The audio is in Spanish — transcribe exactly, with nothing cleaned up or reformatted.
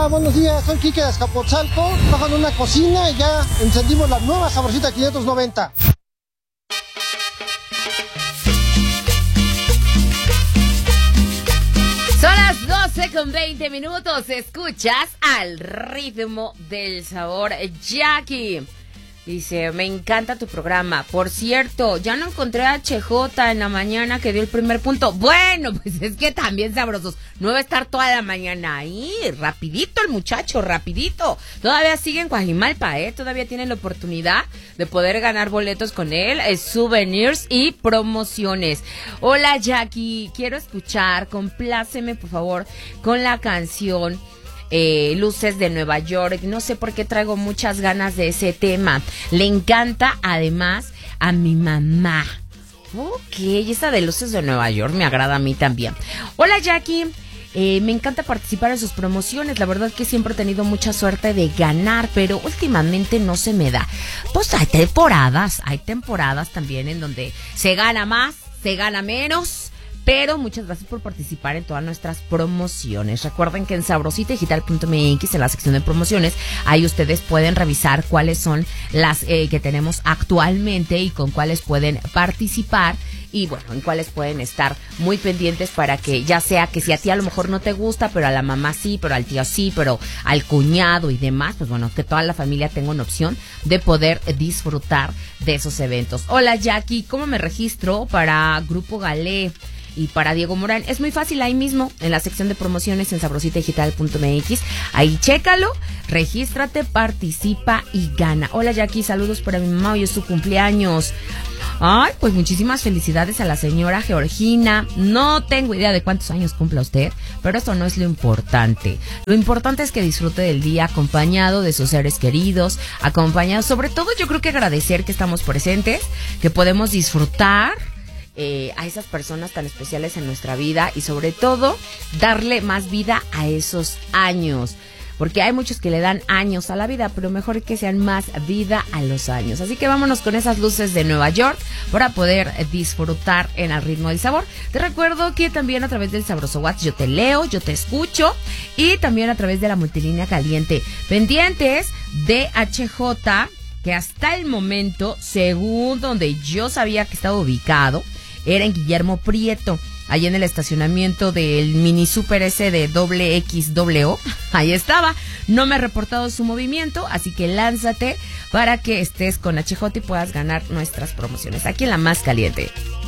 Hola, buenos días, soy Quique de Azcapotzalco, trabajo en una cocina y ya encendimos la nueva Sabrosita quinientos noventa. Son las doce con veinte minutos, escuchas Al Ritmo del Sabor. Jackie dice, me encanta tu programa. Por cierto, ya no encontré a H J en la mañana que dio el primer punto. Bueno, pues es que también sabrosos. No va a estar toda la mañana ahí. Rapidito el muchacho, rapidito. Todavía sigue en Coajimalpa, ¿eh? Todavía tienen la oportunidad de poder ganar boletos con él, eh, souvenirs y promociones. Hola Jackie, quiero escuchar, compláceme por favor con la canción Eh, Luces de Nueva York. No sé por qué traigo muchas ganas de ese tema. Le encanta además a mi mamá. Ok, esa de Luces de Nueva York me agrada a mí también. Hola Jackie, eh, me encanta participar en sus promociones. La verdad que siempre he tenido mucha suerte de ganar, pero últimamente no se me da. Pues hay temporadas, hay temporadas también en donde se gana más, se gana menos. Pero muchas gracias por participar en todas nuestras promociones. Recuerden que en sabrosita digital punto m x, en la sección de promociones, ahí ustedes pueden revisar cuáles son las eh, que tenemos actualmente y con cuáles pueden participar. Y bueno, en cuáles pueden estar muy pendientes para que ya sea que si a ti a lo mejor no te gusta, pero a la mamá sí, pero al tío sí, pero al cuñado y demás, pues bueno, que toda la familia tenga una opción de poder disfrutar de esos eventos. Hola Jackie, ¿cómo me registro para Grupo Galé y para Diego Morán? Es muy fácil, ahí mismo en la sección de promociones en sabrosita digital punto m x, ahí chécalo, regístrate, participa y gana. Hola Jackie, saludos para mi mamá, hoy es su cumpleaños. Ay, pues muchísimas felicidades a la señora Georgina. No tengo idea de cuántos años cumpla usted, pero eso no es lo importante. Lo importante es que disfrute del día acompañado de sus seres queridos, acompañado, sobre todo yo creo que agradecer que estamos presentes, que podemos disfrutar Eh, a esas personas tan especiales en nuestra vida y sobre todo darle más vida a esos años, porque hay muchos que le dan años a la vida, pero mejor que sean más vida a los años. Así que vámonos con esas luces de Nueva York para poder disfrutar en Al Ritmo del Sabor. Te recuerdo que también a través del Sabroso WhatsApp yo te leo, yo te escucho, y también a través de la multilínea caliente. Pendientes de H J, que hasta el momento, según donde yo sabía que estaba ubicado, era en Guillermo Prieto, allá en el estacionamiento del mini super ese de doble X doble O. Ahí estaba, no me ha reportado su movimiento, así que lánzate para que estés con H J y puedas ganar nuestras promociones aquí en la más caliente.